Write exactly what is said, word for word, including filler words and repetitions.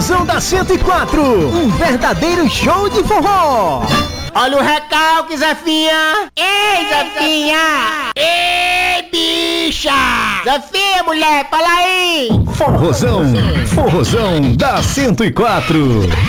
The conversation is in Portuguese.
Forrozão da cento e quatro, um verdadeiro show de forró. Olha o recalque, Zefinha. Ei, Zefinha. Ei, bicha. Zefinha, mulher, fala aí. Forrozão, Forrozão da cento e quatro.